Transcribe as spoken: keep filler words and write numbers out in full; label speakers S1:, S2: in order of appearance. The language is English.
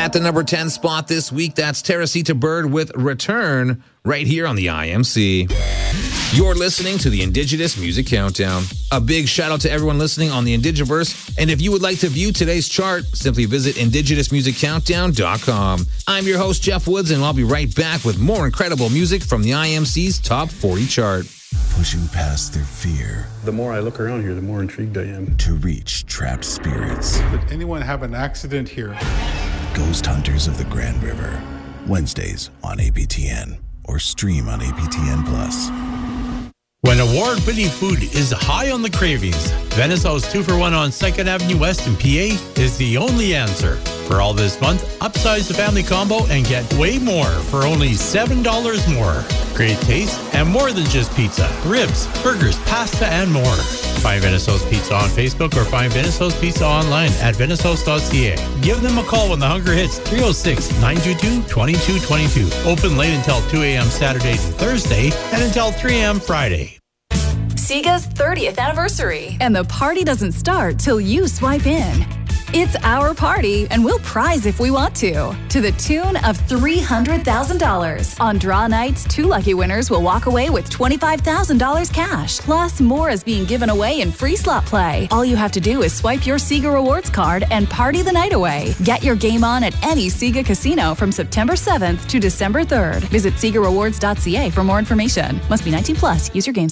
S1: At the number ten spot this week, that's Teresita Bird with Return, right here on the I M C. You're listening to the Indigenous Music Countdown. A big shout out to everyone listening on the Indigiverse. And if you would like to view today's chart, simply visit indigenous music countdown dot com. I'm your host, Jeff Woods, and I'll be right back with more incredible music from the I M C's Top forty chart.
S2: Pushing past their fear.
S3: The more I look around here, the more intrigued I am.
S2: To reach trapped spirits.
S4: Did anyone have an accident here?
S2: Ghost Hunters of the Grand River. Wednesdays on A P T N or stream on A P T N Plus.
S5: When award-winning food is high on the cravings, Venice House two for one on second Avenue West in P A is the only answer. For all this month, upsize the family combo and get way more for only seven dollars more. Great taste and more than just pizza, ribs, burgers, pasta, and more. Find Venice House Pizza on Facebook or find Venice House Pizza online at venice house dot c a. Give them a call when the hunger hits three oh six, nine two two, two two two two. Open late until two a.m. Saturday to Thursday and until three a.m. Friday.
S6: Sega's thirtieth anniversary.
S7: And the party doesn't start till you swipe in. It's our party, and we'll prize if we want to, to the tune of three hundred thousand dollars. On draw nights, two lucky winners will walk away with twenty-five thousand dollars cash. Plus, more is being given away in free slot play. All you have to do is swipe your Sega Rewards card and party the night away. Get your game on at any Sega casino from September seventh to December third. Visit sega rewards dot c a for more information. Must be nineteen plus. Use your games